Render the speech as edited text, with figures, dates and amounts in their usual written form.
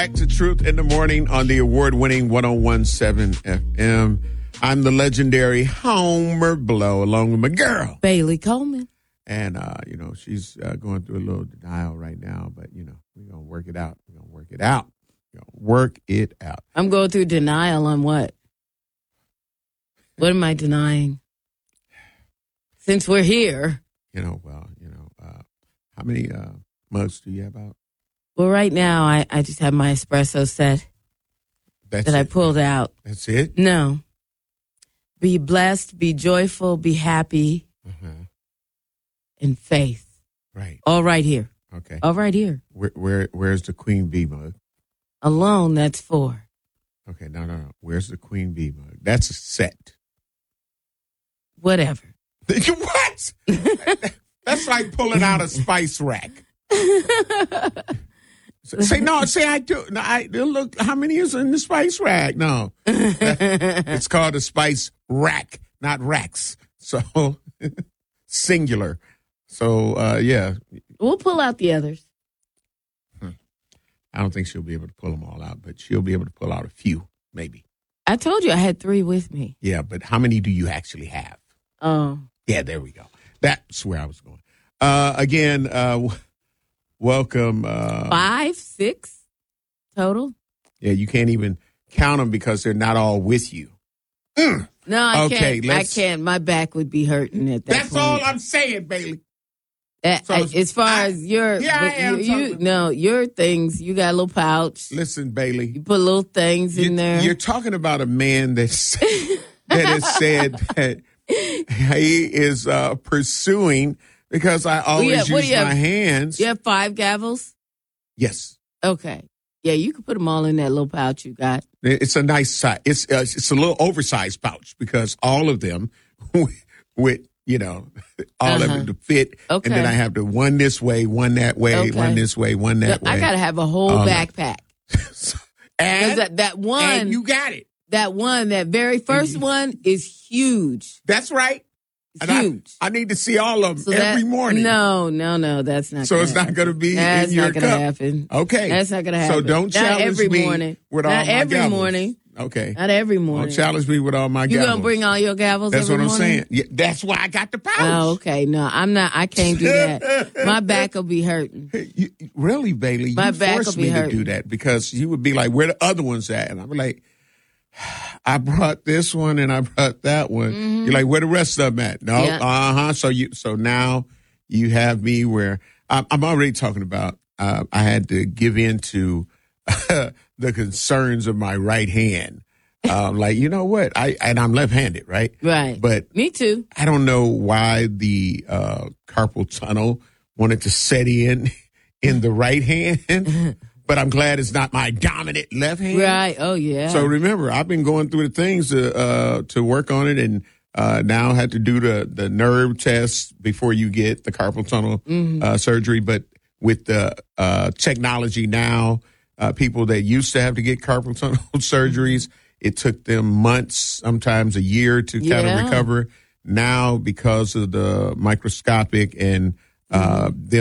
Back to Truth in the Morning on the award-winning 101.7 FM. I'm the legendary Homer Blow, along with my girl, Bailey Coleman. And, she's going through a little denial right now, but, we're going to work it out. We're going to work it out. I'm going through denial on what? What am I denying? Since we're here. How many mugs do you have out? Well, right now, I just have my espresso set that I pulled out. That's it? No. Be blessed, be joyful, be happy, and faith. Right. All right here. Okay. All right here. Where's the Queen Bee mug? Alone, that's 4. Okay, no. Where's the Queen Bee mug? That's a set. Whatever. What? That's like pulling out a spice rack. I do. No, look, how many is in the spice rack? No. It's called a spice rack, not racks. So, singular. So, yeah. We'll pull out the others. I don't think she'll be able to pull them all out, but she'll be able to pull out a few, maybe. I told you I had 3 with me. Yeah, but how many do you actually have? Oh. Yeah, there we go. That's where I was going. Again, welcome. 5, 6 total? Yeah, you can't even count them because they're not all with you. No, I okay, can't. I can't. My back would be hurting at that That's point. all I'm saying, Bailey. As far as your, your things, you got a little pouch. Listen, Bailey. You put little things in there. You're talking about a man that has said that he is pursuing because I always use my hands. You have 5 gavels? Yes. Okay. Yeah, you can put them all in that little pouch you got. It's a nice size. It's a little oversized pouch because all of them with all of them to fit. Okay. And then I have the one this way, one that way, one this way, one that way. I got to have a whole backpack. and that one. And you got it. That very first one is huge. That's right. It's huge. I need to see all of them every morning. No, that's not. So it's not going to be that's in your cup. That's not going to happen. Okay, that's not going to happen. So don't challenge me morning. with all not my every gavels. Morning. Okay, not every morning. Don't challenge me with all my gavels. You gonna bring all your gavels? That's every what I'm morning? saying. Yeah, that's why I got the pouch. Oh, okay. No, I'm not. I can't do that. My back will be hurting. Really, Bailey? My you back forced will be me hurting. to do that because you would be like, "Where the other ones at?" And I'm like, I brought this one and I brought that one. Mm-hmm. You're like, where the rest of them at? No, yeah. So now you have me where I'm already talking about. I had to give in to the concerns of my right hand. Like, you know what? I'm left-handed, right? Right. But me too. I don't know why the carpal tunnel wanted to set in the right hand. But I'm glad it's not my dominant left hand. Right. Oh, yeah. So remember, I've been going through the things to work on it and now had to do the nerve test before you get the carpal tunnel surgery. But with the technology now, people that used to have to get carpal tunnel surgeries, it took them months, sometimes a year to kind of recover. Now, because of the microscopic and them